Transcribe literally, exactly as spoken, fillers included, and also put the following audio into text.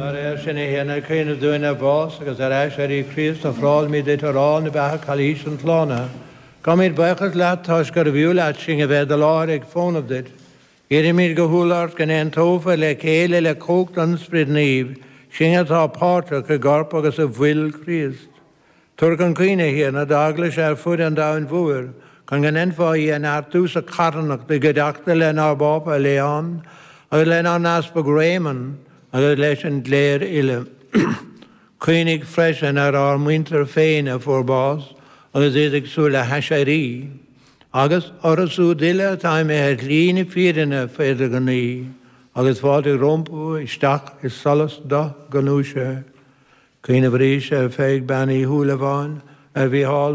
Mar er sin héna céine dúna bás agus ar eis ar í Christ a fráil mi dit arán na bethe chalís an tlána. Gamid bachas leat táis gur bhiúlaat sin a bheith a láir ag fónab dit. Géidir mír go húlart gan an tófa le céile le cógt an sprid níomh, sin atá pátra go garp agus a bhfuil Christ. Tur an cuine héna daglas ar fud an dain bhuair, gan gan enfáí an artús a carnach de gedachta le ná bápa leán, agus le ná naspa gréman, agus leis an léir ile. Cuinig freisin ar ar muinter féin a fórbás, agus éidir sú le hasairí. Agus orasú dile tá me het lína fírinna féidir gan ní, agus fáidig rompu isteach is salas da ganúise. Cuine bhrí sé féig bannaí húlaháin, ar bhí hall